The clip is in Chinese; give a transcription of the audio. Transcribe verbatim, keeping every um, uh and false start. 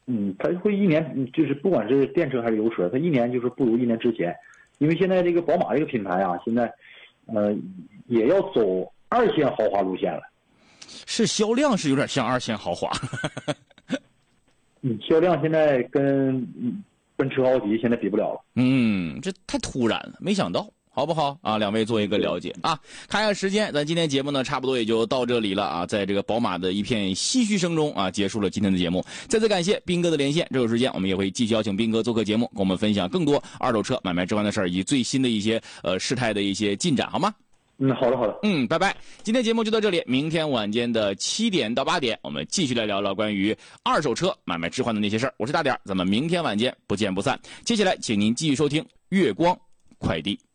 嗯，它会一年就是不管是电车还是油车，它一年就是不如一年之前，因为现在这个宝马这个品牌啊，现在呃也要走二线豪华路线了。 是销量是有点像二线豪华。 嗯，销量现在跟嗯奔驰、奥迪现在比不了了。 嗯，这太突然了，没想到。好不好啊？两位做一个了解啊。看一下时间，咱今天节目呢差不多也就到这里了啊。在这个宝马的一片唏嘘声中啊，结束了今天的节目。再次感谢斌哥的连线，这有时间我们也会继续邀请斌哥做客节目，跟我们分享更多二手车买卖置换的事儿，以及最新的一些呃事态的一些进展，好吗？ 嗯，好的好的。 嗯，拜拜。今天节目就到这里，明天晚间的七点到八点，我们继续来聊聊关于二手车买卖置换的那些事儿。我是大点，咱们明天晚间不见不散。接下来，请您继续收听月光快递。